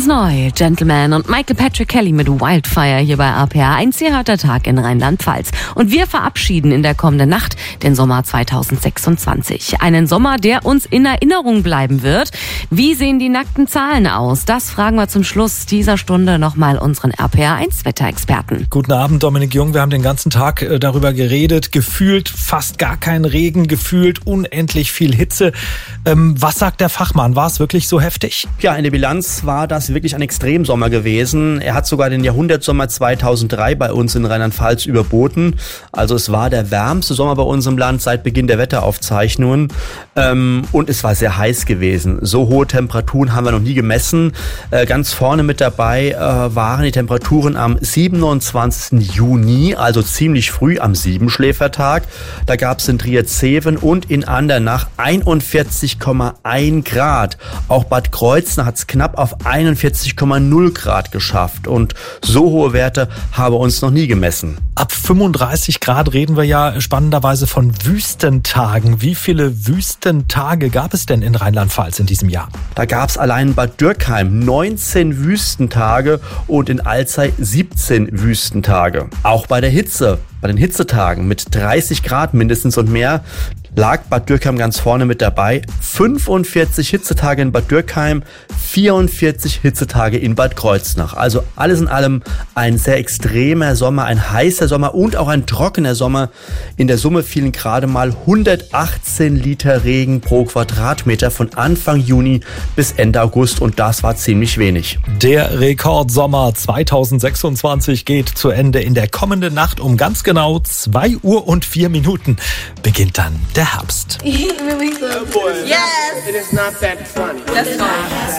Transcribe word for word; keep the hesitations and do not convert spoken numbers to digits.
Ganz neu, Gentleman und Michael Patrick Kelly mit Wildfire hier bei R P R eins. Hier hört der Tag in Rheinland-Pfalz. Und wir verabschieden in der kommenden Nacht den Sommer zweitausendsechsundzwanzig. Einen Sommer, der uns in Erinnerung bleiben wird. Wie sehen die nackten Zahlen aus? Das fragen wir zum Schluss dieser Stunde nochmal unseren R P R eins Wetterexperten. Guten Abend, Dominik Jung. Wir haben den ganzen Tag äh, darüber geredet. Gefühlt fast gar kein Regen, gefühlt unendlich viel Hitze. Ähm, was sagt der Fachmann? War es wirklich so heftig? Ja, in der Bilanz war das wirklich ein Extremsommer gewesen. Er hat sogar den Jahrhundertsommer zweitausenddrei bei uns in Rheinland-Pfalz überboten. Also es war der wärmste Sommer bei uns im Land seit Beginn der Wetteraufzeichnungen. Ähm, und es war sehr heiß gewesen. So hohe Temperaturen haben wir noch nie gemessen. Äh, ganz vorne mit dabei äh, waren die Temperaturen am siebenundzwanzigsten Juni, also ziemlich früh am Siebenschläfertag. Da gab es in Trier-Zeven und in Andernach einundvierzig Komma eins Grad. Auch Bad Kreuznach hat es knapp auf einundvierzig Komma null Grad geschafft. Und so hohe Werte haben wir uns noch nie gemessen. Ab fünfunddreißig Grad reden wir ja spannenderweise von Wüstentagen. Wie viele Wüstentage gab es denn in Rheinland-Pfalz in diesem Jahr? Da gab es allein in Bad Dürkheim neunzehn Wüstentage und in Alzey siebzehn Wüstentage. Auch bei der Hitze, bei den Hitzetagen mit dreißig Grad mindestens und mehr, lag Bad Dürkheim ganz vorne mit dabei. fünfundvierzig Hitzetage in Bad Dürkheim, vierundvierzig Hitzetage in Bad Kreuznach. Also alles in allem ein sehr extremer Sommer, ein heißer Sommer und auch ein trockener Sommer. In der Summe fielen gerade mal hundertachtzehn Liter Regen pro Quadratmeter von Anfang Juni bis Ende August und das war ziemlich wenig. Der Rekordsommer zweitausendsechsundzwanzig geht zu Ende. In der kommenden Nacht um ganz genau zwei Uhr und vier Minuten beginnt dann der Herbst. Yes! It is not that funny. That's fine.